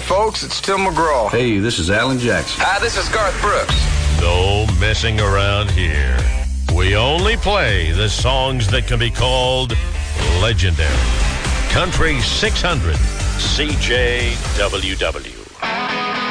folks. It's Tim McGraw. Hey, this is Alan Jackson. Hi, this is Garth Brooks. No messing around here. We only play the songs that can be called legendary. Country 600, CJWW.